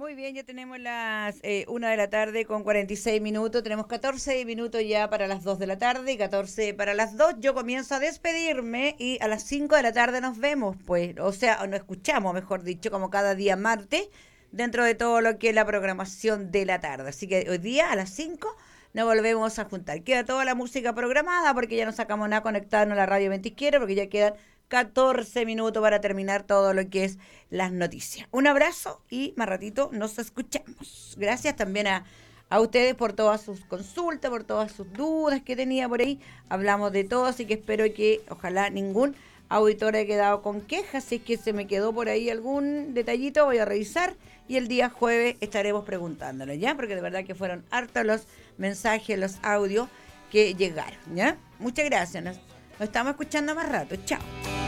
Muy bien, ya tenemos las 1 de la tarde con 46 minutos. Tenemos 14 minutos ya para las 2 de la tarde y 14 para las 2. Yo comienzo a despedirme y a las 5 de la tarde nos vemos, pues. O sea, nos escuchamos, mejor dicho, como cada día martes, dentro de todo lo que es la programación de la tarde. Así que hoy día a las 5 nos volvemos a juntar. Queda toda la música programada porque ya no sacamos nada conectarnos a la radio Ventisquera porque ya quedan 14 minutos para terminar todo lo que es las noticias. Un abrazo y más ratito nos escuchamos. Gracias también a ustedes por todas sus consultas, por todas sus dudas que tenía por ahí. Hablamos de todo, así que espero que ojalá ningún auditor haya quedado con quejas. Si es que se me quedó por ahí algún detallito, voy a revisar y el día jueves estaremos preguntándolo, ¿ya? Porque de verdad que fueron hartos los mensajes, los audios que llegaron, ¿ya? Muchas gracias. Nos estamos escuchando más rato. Chao.